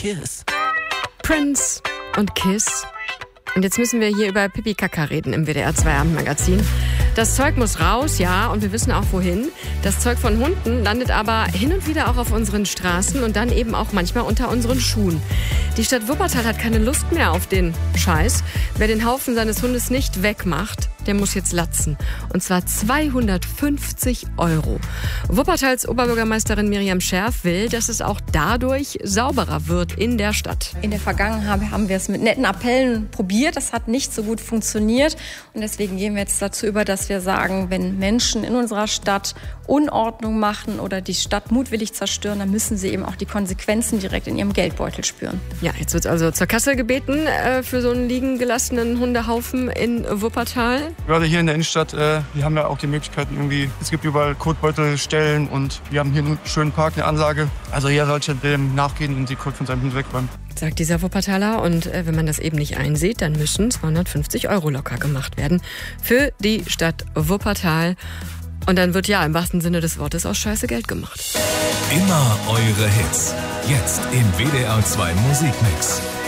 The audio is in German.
Kiss. Prince und Kiss. Und jetzt müssen wir hier über Pipi Kaka reden im WDR 2 Abendmagazin. Das Zeug muss raus, ja, und wir wissen auch wohin. Das Zeug von Hunden landet aber hin und wieder auch auf unseren Straßen und dann eben auch manchmal unter unseren Schuhen. Die Stadt Wuppertal hat keine Lust mehr auf den Scheiß. Wer den Haufen seines Hundes nicht wegmacht, der muss jetzt latzen. Und zwar 250 €. Wuppertals Oberbürgermeisterin Miriam Scherf will, dass es auch dadurch sauberer wird in der Stadt. In der Vergangenheit haben wir es mit netten Appellen probiert. Das hat nicht so gut funktioniert. Und deswegen gehen wir jetzt dazu über, dass wir sagen, wenn Menschen in unserer Stadt Unordnung machen oder die Stadt mutwillig zerstören, dann müssen sie eben auch die Konsequenzen direkt in ihrem Geldbeutel spüren. Ja, jetzt wird also zur Kasse gebeten für so einen liegen gelassenen Hundehaufen in Wuppertal. Gerade hier in der Innenstadt, wir haben ja auch die Möglichkeiten irgendwie, es gibt überall Kotbeutelstellen und wir haben hier einen schönen Park, eine Anlage. Also jeder sollte dem nachgehen und die Kot von seinem Hund wegräumen. Sagt dieser Wuppertaler. Und wenn man das eben nicht einsieht, dann müssen 250 € locker gemacht werden für die Stadt Wuppertal. Und dann wird ja im wahrsten Sinne des Wortes aus Scheiße Geld gemacht. Immer eure Hits. Jetzt im WDR 2 Musikmix.